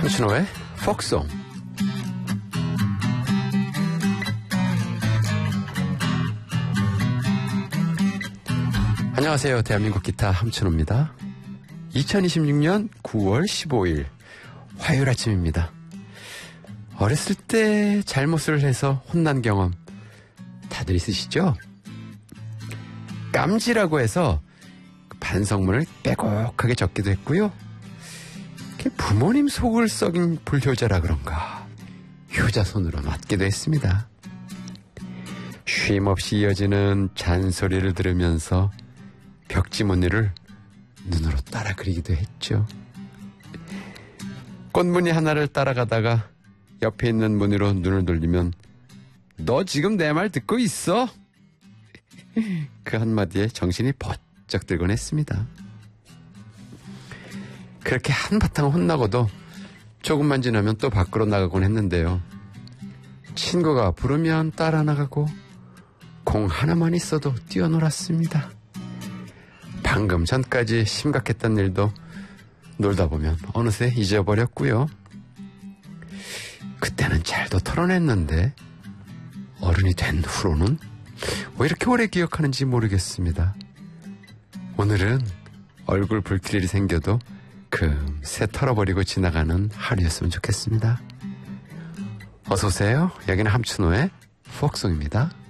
함춘호의 폭송. 안녕하세요. 대한민국 기타 함춘호입니다. 2026년 9월 15일 화요일 아침입니다. 어렸을 때 잘못을 해서 혼난 경험 다들 있으시죠? 깜지라고 해서 반성문을 빼곡하게 적기도 했고요. 부모님 속을 썩인 불효자라 그런가 효자손으로 맞기도 했습니다. 쉼없이 이어지는 잔소리를 들으면서 벽지 무늬를 눈으로 따라 그리기도 했죠. 꽃무늬 하나를 따라가다가 옆에 있는 무늬로 눈을 돌리면 너 지금 내 말 듣고 있어? 그 한마디에 정신이 번쩍 들곤 했습니다. 그렇게 한바탕 혼나고도 조금만 지나면 또 밖으로 나가곤 했는데요. 친구가 부르면 따라 나가고 공 하나만 있어도 뛰어놀았습니다. 방금 전까지 심각했던 일도 놀다 보면 어느새 잊어버렸고요. 그때는 잘도 털어냈는데 어른이 된 후로는 왜 이렇게 오래 기억하는지 모르겠습니다. 오늘은 얼굴 붉힐 일이 생겨도 금세 털어버리고 지나가는 하루였으면 좋겠습니다. 어서오세요. 여기는 함춘호의 폭송입니다.